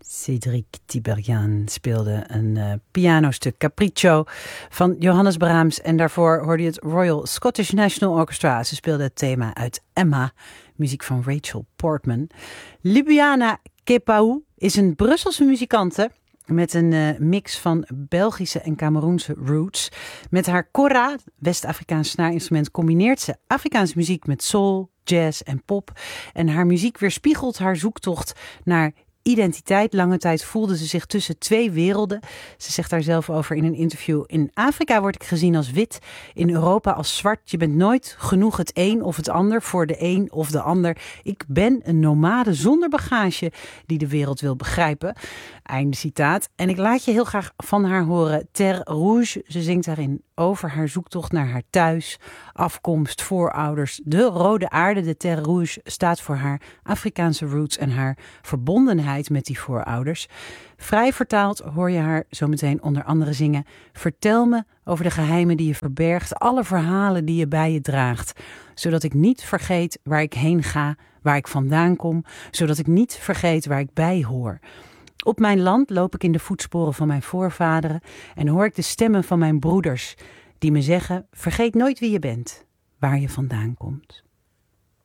Cédric Tiberghien speelde een pianostuk Capriccio van Johannes Brahms. En daarvoor hoorde je het Royal Scottish National Orchestra. Ze speelden het thema uit Emma, muziek van Rachel Portman. Ljubljana Kepau is een Brusselse muzikante met een mix van Belgische en Cameroense roots. Met haar kora, West-Afrikaans snaarinstrument, combineert ze Afrikaanse muziek met soul, jazz en pop. En haar muziek weerspiegelt haar zoektocht naar identiteit. Lange tijd voelde ze zich tussen twee werelden. Ze zegt daar zelf over in een interview: in Afrika word ik gezien als wit, in Europa als zwart. Je bent nooit genoeg het een of het ander voor de een of de ander. Ik ben een nomade zonder bagage die de wereld wil begrijpen. Einde citaat. En ik laat je heel graag van haar horen. Terre Rouge. Ze zingt daarin over haar zoektocht naar haar thuis, afkomst, voorouders. De rode aarde, de Terre Rouge, staat voor haar Afrikaanse roots en haar verbondenheid met die voorouders. Vrij vertaald hoor je haar zo meteen onder andere zingen: vertel me over de geheimen die je verbergt, alle verhalen die je bij je draagt, zodat ik niet vergeet waar ik heen ga, waar ik vandaan kom, zodat ik niet vergeet waar ik bij hoor. Op mijn land loop ik in de voetsporen van mijn voorvaderen en hoor ik de stemmen van mijn broeders die me zeggen: vergeet nooit wie je bent, waar je vandaan komt.